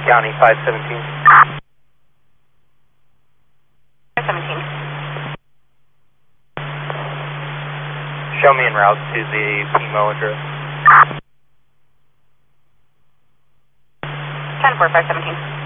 County 517. 517. Show me en route to the PMO address. 10-4, 517.